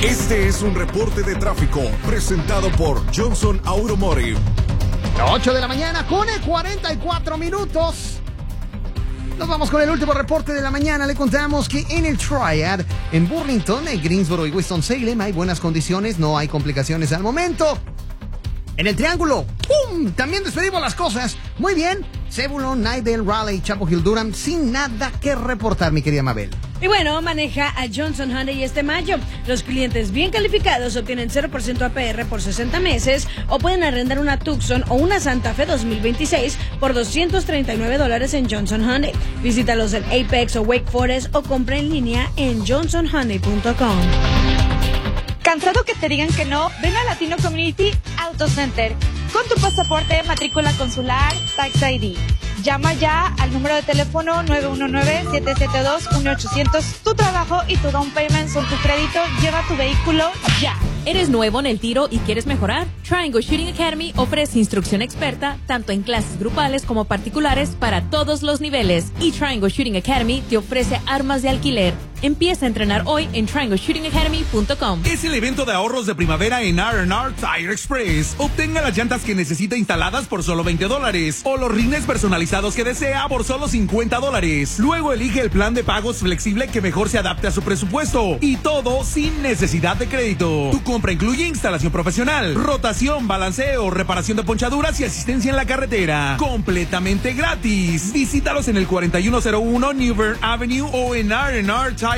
Este es un reporte de tráfico presentado por Johnson Automotive. 8 de la mañana con 44 minutos. Nos vamos con el último reporte de la mañana. Le contamos que en el Triad, en Burlington, en Greensboro y Winston-Salem hay buenas condiciones, no hay complicaciones al momento. En el Triángulo, ¡pum! También despedimos las cosas. Muy bien, Zebulon, Nidell, Raleigh, Chapel Hill, Durham, sin nada que reportar, mi querida Mabel. Y bueno, maneja a Johnson Hyundai este mayo. Los clientes bien calificados obtienen 0% APR por 60 meses o pueden arrendar una Tucson o una Santa Fe 2026 por $239 en Johnson Hyundai. Visítalos en Apex o Wake Forest o compra en línea en johnsonhyundai.com. ¿Cansado que te digan que no? Ven a Latino Community Auto Center con tu pasaporte, matrícula consular, Tax ID. Llama ya al número de teléfono 919-772-1800. Tu trabajo y tu down payment son tu crédito. Lleva tu vehículo ya. ¿Eres nuevo en el tiro y quieres mejorar? Triangle Shooting Academy ofrece instrucción experta tanto en clases grupales como particulares para todos los niveles. Y Triangle Shooting Academy te ofrece armas de alquiler. Empieza a entrenar hoy en triangleshootingacademy.com. Es el evento de ahorros de primavera en R&R Tire Express. Obtenga las llantas que necesita instaladas por solo $20 o los rines personalizados que desea por solo $50. Luego elige el plan de pagos flexible que mejor se adapte a su presupuesto. Y todo sin necesidad de crédito. Tu compra incluye instalación profesional, rotación, balanceo, reparación de ponchaduras y asistencia en la carretera. Completamente gratis. Visítalos en el 4101 New Bern Avenue o en rnrtires.com.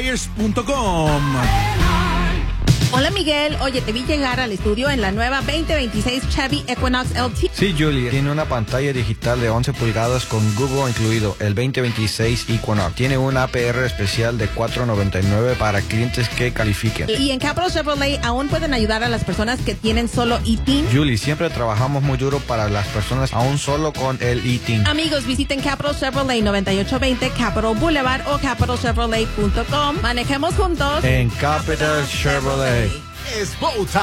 Hola Miguel, oye, te vi llegar al estudio en la nueva 2026 Chevy Equinox LT. Sí, Julie, tiene una pantalla digital de 11 pulgadas con Google incluido, el 2026 Equinox. Tiene un APR especial de $499 para clientes que califiquen. Y en Capital Chevrolet aún pueden ayudar a las personas que tienen solo E-Team. Julie, siempre trabajamos muy duro para las personas aún solo con el E-Team. Amigos, visiten Capital Chevrolet 9820 Capital Boulevard o capitalchevrolet.com. Manejemos juntos en Capital Chevrolet. Es Bow Time.